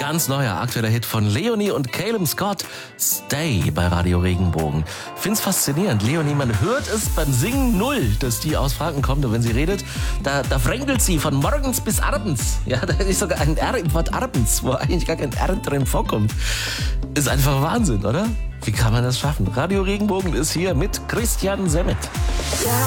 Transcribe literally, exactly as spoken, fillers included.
Ganz neuer, aktueller Hit von Leonie und Calum Scott, Stay bei Radio Regenbogen. Find's faszinierend. Leonie, man hört es beim Singen null, dass die aus Franken kommt. Und wenn sie redet, da, da fränkelt sie von morgens bis abends. Ja, da ist sogar ein R im Wort abends, wo eigentlich gar kein R drin vorkommt. Ist einfach Wahnsinn, oder? Wie kann man das schaffen? Radio Regenbogen ist hier mit Christian Semmet. Ja.